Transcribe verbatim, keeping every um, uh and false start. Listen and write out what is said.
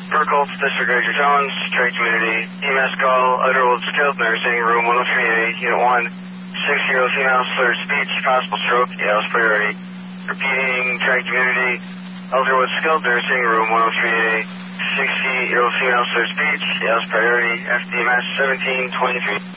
Burkholz, District Ranger Jones, Trade Community, E M S call, Underwood Skilled Nursing, Room one oh three A, Unit one, six-year-old female, slurred speech, possible stroke, Yale's priority. Repeating, Trade Community, Elderwood Skilled Nursing, Room one oh three A, sixty-year-old female, slurred speech, Yale's priority, F D M S seventeen twenty-three.